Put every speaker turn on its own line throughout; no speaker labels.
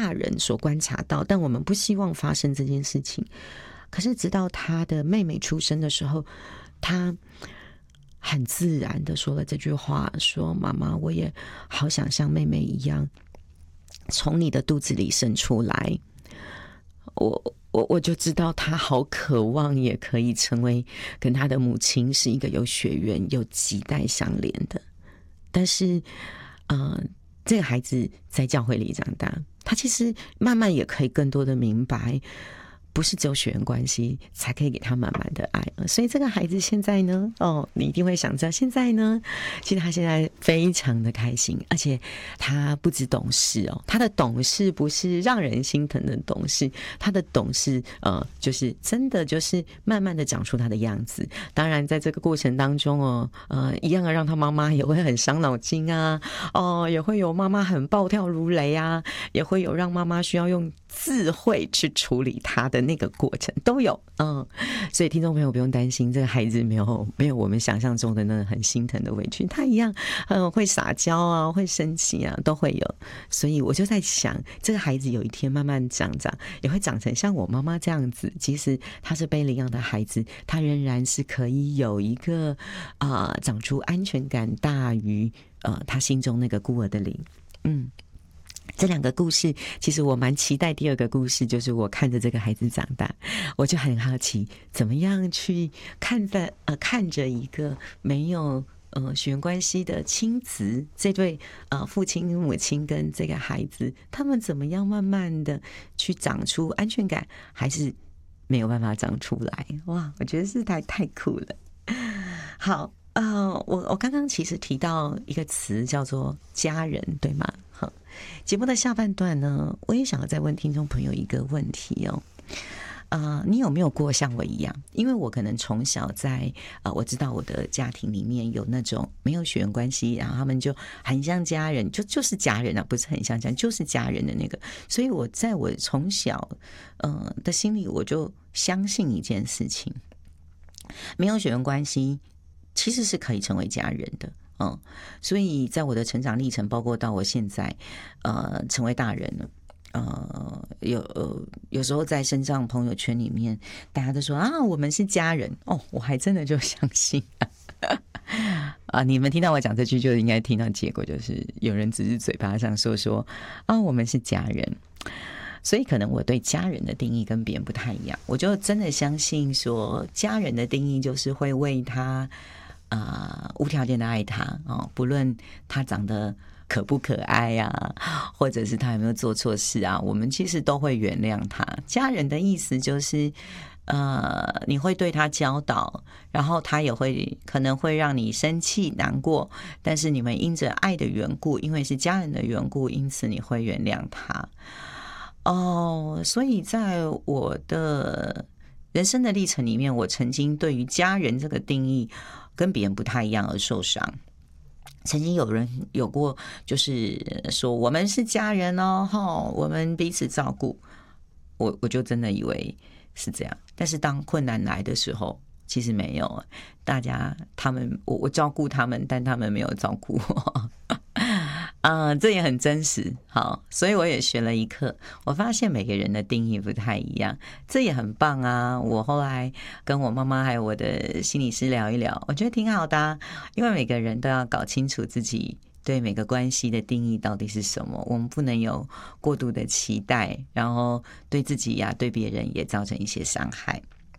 大人所观察到，但我们不希望发生这件事情。可是直到他的妹妹出生的时候，他很自然的说了这句话，说妈妈，我也好想像妹妹一样从你的肚子里生出来。我就知道他好渴望也可以成为跟他的母亲是一个有血缘有脐带相连的。但是这个孩子在教会里长大，他其实慢慢也可以更多的明白，不是只有血缘关系才可以给他满满的爱。所以这个孩子现在呢，你一定会想知道，现在呢，其实他现在非常的开心，而且他不止懂事他的懂事不是让人心疼的懂事，他的懂事就是真的就是慢慢的长出他的样子。当然在这个过程当中一样的让他妈妈也会很伤脑筋啊，也会有妈妈很暴跳如雷啊，也会有让妈妈需要用智慧去处理他的那个过程都有。所以听众朋友不用担心，这个孩子没有我们想象中的那个很心疼的委屈，他一样会撒娇啊，会生气啊，都会有。所以我就在想，这个孩子有一天慢慢长也会长成像我妈妈这样子，即使他是被领养的孩子，他仍然是可以有一个长出安全感大于他心中那个孤儿的灵。这两个故事，其实我蛮期待第二个故事，就是我看着这个孩子长大，我就很好奇，怎么样去看着一个没有血缘关系的亲子，这对父亲母亲跟这个孩子，他们怎么样慢慢的去长出安全感，还是没有办法长出来？哇，我觉得是太酷了。好。我刚刚其实提到一个词叫做家人，对吗？好，节目的下半段呢，我也想要再问听众朋友一个问题你有没有过像我一样？因为我可能从小在我知道我的家庭里面有那种没有血缘关系，然后他们就很像家人，就是家人啊，不是很像家人，就是家人的那个。所以我在我从小的心里，我就相信一件事情，没有血缘关系其实是可以成为家人的。所以在我的成长历程，包括到我现在成为大人了，有时候在身上朋友圈里面，大家都说我们是家人我还真的就相信你们听到我讲这句就应该听到结果，就是有人只是嘴巴上说我们是家人。所以可能我对家人的定义跟别人不太一样，我就真的相信说家人的定义就是会为他无条件的爱他不论他长得可不可爱啊，或者是他有没有做错事啊，我们其实都会原谅他。家人的意思就是你会对他教导，然后他也可能会让你生气难过，但是你们因着爱的缘故，因为是家人的缘故，因此你会原谅他。所以在我的人生的历程里面，我曾经对于家人这个定义跟别人不太一样而受伤。曾经有人有过就是说我们是家人我们彼此照顾，我就真的以为是这样。但是当困难来的时候，其实没有，我照顾他们，但他们没有照顾我这也很真实。好，所以我也学了一课，我发现每个人的定义不太一样，这也很棒啊。我后来跟我妈妈还有我的心理师聊一聊，我觉得挺好的因为每个人都要搞清楚自己对每个关系的定义到底是什么，我们不能有过度的期待，然后对自己对别人也造成一些伤害。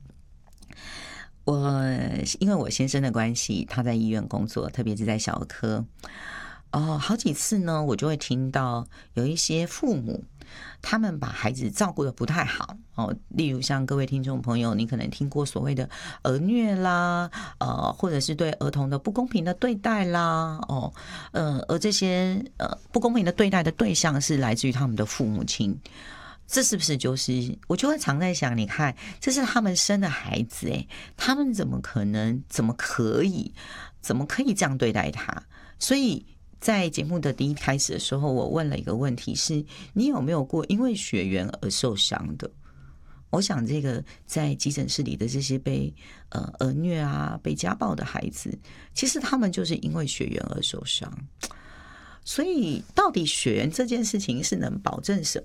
因为我先生的关系，他在医院工作，特别是在小儿科好几次呢，我就会听到有一些父母他们把孩子照顾得不太好例如像各位听众朋友，你可能听过所谓的儿虐啦或者是对儿童的不公平的对待啦而这些不公平的对待的对象是来自于他们的父母亲。这是不是就是我就会常在想，你看这是他们生的孩子他们怎么可以这样对待他？所以在节目的第一开始的时候，我问了一个问题是，你有没有过因为血缘而受伤的？我想这个在急诊室里的这些被儿虐啊、被家暴的孩子，其实他们就是因为血缘而受伤。所以到底血缘这件事情是能保证什么？